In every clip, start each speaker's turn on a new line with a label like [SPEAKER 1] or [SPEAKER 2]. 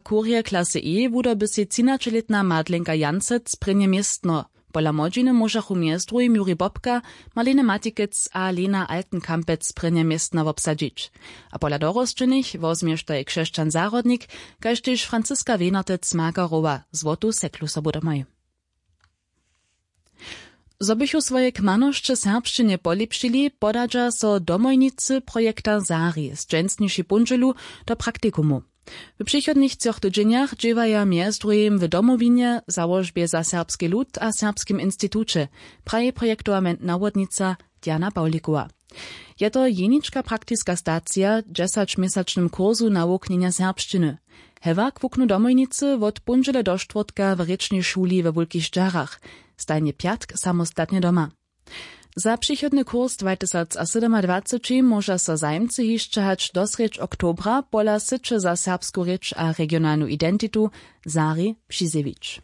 [SPEAKER 1] kurier klasy E wudoby si 13-letna Madlenka Jancec prynje miestno. Pola młodziny możachu miestruj Juri Bobka, Marlene Matikec a Lena Altenkampec prynje miestno obsadzić. A pola dorosczynych wozmiesztaj krzeszczan zarodnik, kaž tyž Franciska Wenertec Magarowa, złotu seklu sobudamaj. Zobychu swoje kmanoszcze serbszczynie polipšili, podadža so domojnicy projekta Zari z dżęsniši punželu do praktikumu. W przychodnych trzech tydzieniach dziewaja miestrujem w domowinie, założbie za serbski lud a serbskim instytucie, praje projektowa nawodnica Diana Paulikowa. Je to jeniczka praktiska stacja 10-miesięcznym kursu nauknienia serbszczyny. Hewa kwuknu domojnicy wot punžele do štvrtka w rečnej szuli we Wulkich Szczarach, stajnie piatk samostatnie doma. Za przychodny kurs 2027 może so zajmcy jeszcze hać do sreć oktobra pola sycze za serbsku rycz a regionalną identitu Zari Pšizević.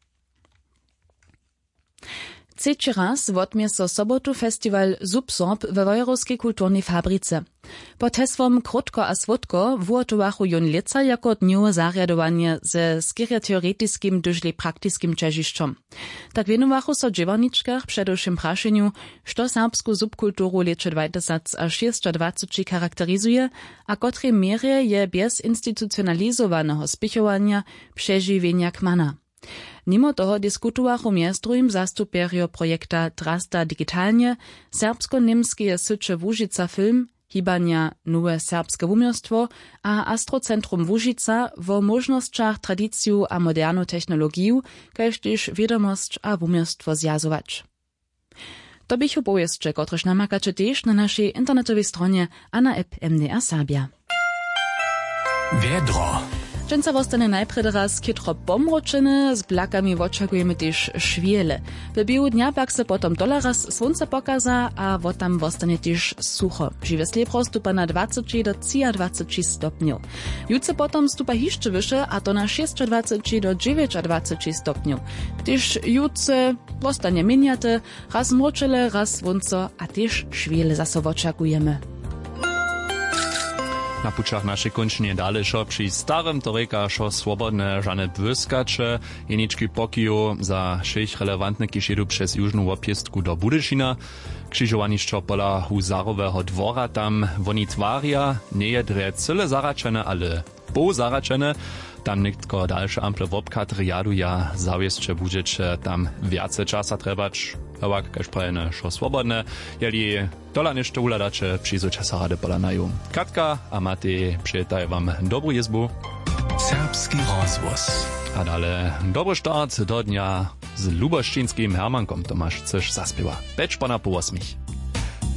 [SPEAKER 1] Trzeci raz wotmie so sobotu festiwal Subsorb we Wojrowskiej kulturnej fabryce. Pod hesłom Krótko a Słodko wuotowachu jon leca jako dniowe zariadowanie ze skiereteoretyskim dyżli praktyskim czeziszczom. Tak wienowachu so dziewarniczkach przedewším prašeniu, što serbsku subkulturu leče 2026 charakterizuje, a kotrej mierje je bez institucionalizowanego spichowania przeżywienia kmana. Mimo toho diskutowachu miestrujem zastupierio projekta Drasta digitalnie, serbsko-niemskie sycze Łužica film, hibania Nowe serbskie wumiostwo a Astrocentrum Łužica wo możnościach tradyciju a modernu technologiju, kaž tyž wiadomość a wumiostwo zjazować. To bych opowieszcze, kotrež namakače tež na naszej internetowej stronie a na app MDR Serbia.
[SPEAKER 2] Wiedro.
[SPEAKER 1] Dżęca wostane najpredy raz kitro pomročene, z blakami očakujemy też šviele. W biegu dnia pak se potom dola raz słońce pokaza, a wotam wostane też sucho. Žiwe sliepro stupa na 20 do 23 stopniów. Jutce potom stupa hiszcze wyższe, a to na 26 do 29 stopniów. Też jutce wostanie miniate, raz mročele, raz słońce, a też šviele zaso očakujemy.
[SPEAKER 2] Na pučach naše končne dalešo pri starym to reka šo swobodne žane błyskacze, jenički pokiju za 6 relevantne kišedu przez južnú opiestku do Budešina. Krzyżowanišćo pola Huzarového dvora tam woni twaria, nie je dre cyle zaračene, ale pół zaračene. Tam niktko dalsze ample wopkat riaduja zawieszcze budżecze tam więcej czasa trebać. Hawak, kaž prajene šo swobodne, jeli dola nešto uladače přizu časa rady pola naju. Katka a Matej przyjetają wam dobrą jezbu.
[SPEAKER 3] Serbski rozwóz.
[SPEAKER 2] A dale dobry start do dnia z luboszczyńskim Hermankom Tomasz coś zaspiewa. Becz po 8.